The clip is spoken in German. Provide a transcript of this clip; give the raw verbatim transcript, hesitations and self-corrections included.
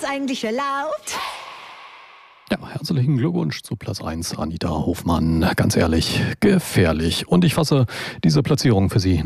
Platz eigentlich erlaubt? Ja, herzlichen Glückwunsch zu Platz eins, Anita Hofmann. Ganz ehrlich, gefährlich. Und ich fasse diese Platzierung für Sie